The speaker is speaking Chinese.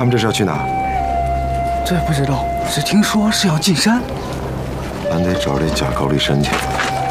们这是要去哪？ 这不知道，只听说是要进山。 俺得找这假高丽参去。